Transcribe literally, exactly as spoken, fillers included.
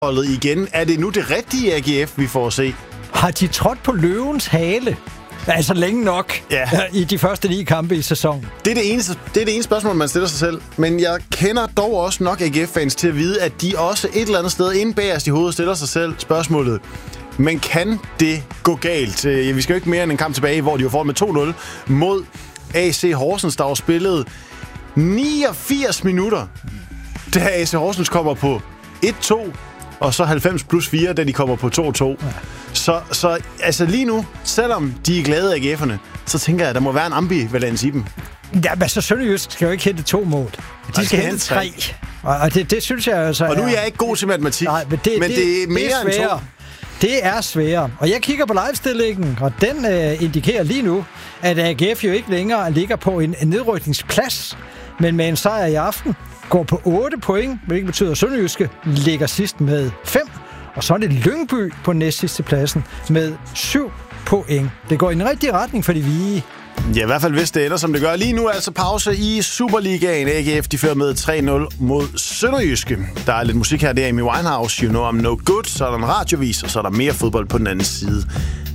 igen. Er det nu det rigtige A G F, vi får at se? Har de trådt på løvens hale? Altså længe nok ja. i de første ni kampe i sæsonen. Det er det, eneste, det er det ene spørgsmål, man stiller sig selv. Men jeg kender dog også nok A G F-fans til at vide, at de også et eller andet sted inde bagerst i hovedet stiller sig selv spørgsmålet. Men kan det gå galt? Vi skal jo ikke mere end en kamp tilbage, hvor de var foran med to nul mod A C Horsens, der var spillet niogfirs minutter, da A C Horsens kommer på et to, og så halvfems plus fire, da de kommer på to to. Ja. Så, så altså lige nu, selvom de er glade af A G F'erne, så tænker jeg, at der må være en ambivalens i dem. Ja, men så Sønderjysk skal jo ikke hente to mål. De skal, skal hente tre. Og det, det synes jeg altså... Og nu er jeg ikke god til matematik, nej, men, det, men det, det er mere det er end to. Det er sværere. Og jeg kigger på livestillingen, og den øh, indikerer lige nu, at A G F jo ikke længere ligger på en, en nedrykningsplads, men med en sejr i aften går på otte point, hvilket betyder, at Sønderjyske ligger sidst med fem. Og så er det Lyngby på næstsidste pladsen med syv point. Det går i den rigtige retning for de hvide. Ja, i hvert fald hvis det ender, som det gør. Lige nu er altså pause i Superligaen. A G F, de fører med tre nul mod Sønderjyske. Der er lidt musik her, det er Amy Winehouse, You Know I'm No Good. Så er der en radiovis, og så er der mere fodbold på den anden side